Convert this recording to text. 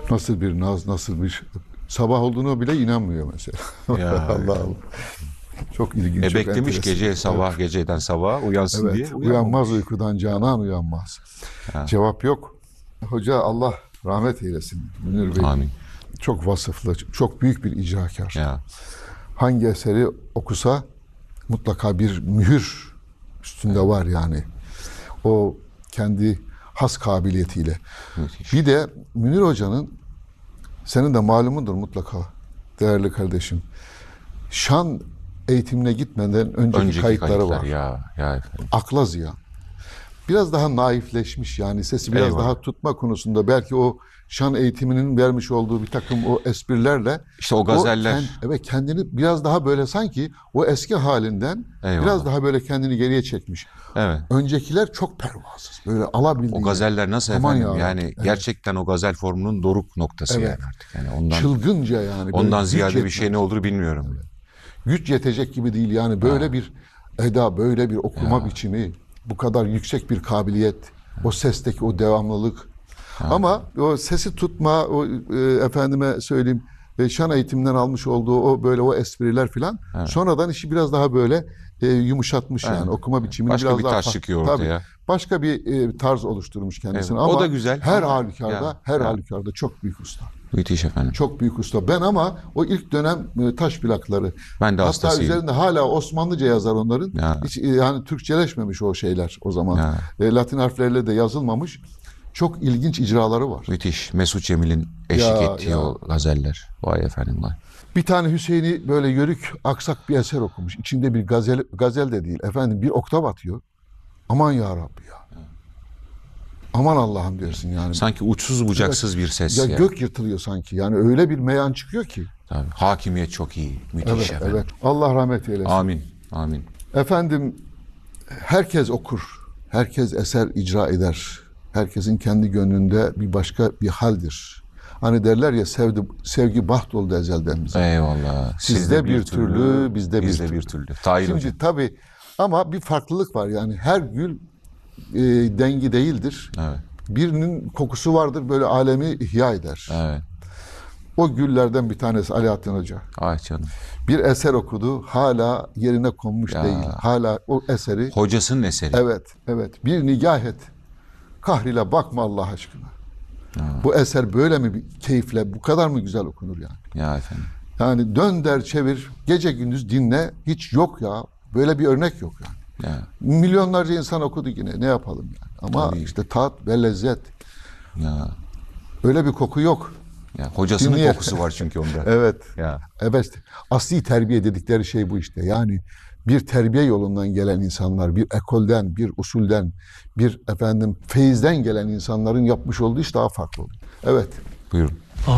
Nasıl bir naz, nasıl bir sabah olduğuna bile inanmıyor mesela. Ya, Allah Allah. Çok ilginç, çok beklemiş enteresan. gece sabah, Evet, geceden sabaha uyansın diye evet. uyanmamış. Uyanmaz uykudan canan uyanmaz. Ha. Cevap yok. Hoca Allah rahmet eylesin Münir Bey. Amin. Çok vasıflı, çok büyük bir icrakar. Ya. Hangi eseri okusa mutlaka bir mühür üstünde var yani. O kendi has kabiliyetiyle. Müthiş. Bir de Münir Hoca'nın, senin de malumundur mutlaka değerli kardeşim, şan eğitimine gitmeden önceki kayıtları var. Ya efendim. Akla ziyan. Biraz daha naifleşmiş yani, sesi biraz Eyvallah. daha tutma konusunda belki o şan eğitiminin vermiş olduğu bir takım o esprilerle İşte o gazeller. evet, kendini biraz daha böyle sanki o eski halinden Eyvallah. biraz daha böyle kendini geriye çekmiş. Evet. Öncekiler çok pervasız. Böyle alabildiği. O gazeller nasıl Aman efendim? ya Yani Rabbi, evet. gerçekten o gazel formunun doruk noktası Evet. yani artık. Yani ondan Çılgınca yani. Böyle ondan güç ziyade bir yetmez. şey ne olur bilmiyorum. Güç yetecek gibi değil yani, böyle bir eda, böyle bir okuma biçimi, bu kadar yüksek bir kabiliyet, o sesteki o devamlılık. Ama o sesi tutma, o efendime söyleyeyim, şan eğitiminden almış olduğu o böyle o espriler filan, sonradan işi biraz daha böyle yumuşatmış yani, okuma biçimini Başka biraz bir daha taş çıkıyor ortaya. Tabii, başka bir tarz oluşturmuş kendisine, Evet, o ama da güzel her ama halükarda halükarda çok büyük usta. Müthiş efendim. Çok büyük usta. Ben ama o ilk dönem taş plakları, Ben de hatta hastasıyım. üzerinde hala Osmanlıca yazar onların. Ya. Hiç yani Türkçeleşmemiş o şeyler o zaman. Ya. Latin harflerle de yazılmamış. Çok ilginç icraları var. Müthiş. Mesut Cemil'in eşlik Ya, ettiği ya. o gazeller. Vay efendim vay. Bir tane Hüseyin'i böyle yörük, aksak bir eser okumuş. İçinde bir gazel de değil. Efendim, bir oktav atıyor. Aman ya Rabbi ya. Aman Allah'ım diyorsun yani. Sanki uçsuz bucaksız bir ses. Ya Ya. gök yırtılıyor sanki. Yani öyle bir meyan çıkıyor ki. Tabii. Hakimiyet çok iyi. Müthiş Evet, efendim. evet. Allah rahmet eylesin. Amin. Amin. Efendim, herkes okur, herkes eser icra eder. Herkesin kendi gönlünde bir başka bir haldir. Hani derler ya, sevgi baht oldu ezelden bize. Eyvallah. Sizde bir türlü, bizde bir türlü. Tahir Şimdi hocam. tabii, ama bir farklılık var yani, her gül dengi değildir. Evet. Birinin kokusu vardır, böyle alemi ihya eder. Evet. O güllerden bir tanesi Alaaddin Hoca. Ay canım. Bir eser okudu, hala yerine konmuş Ya. değil. Hala o eseri. Hocasının eseri. Evet, evet. Bir nigah et. Kahrile bakma Allah aşkına. Bu eser böyle mi bir keyifle, bu kadar mı güzel okunur yani? Ya efendim. Yani dön der çevir, gece gündüz dinle, hiç yok ya. Böyle bir örnek yok yani. Ya. Milyonlarca insan okudu yine, ne yapalım yani. Ama Tabii. işte tat ve lezzet. Ya. Öyle bir koku yok. Ya. Hocasının Dinleyen- kokusu var çünkü onda. Evet. Ya. Evet. Asli terbiye dedikleri şey bu işte. Yani bir terbiye yolundan gelen insanlar, bir ekolden, bir usulden, bir feyizden gelen insanların yapmış olduğu iş daha farklı oluyor. Evet. Buyurun.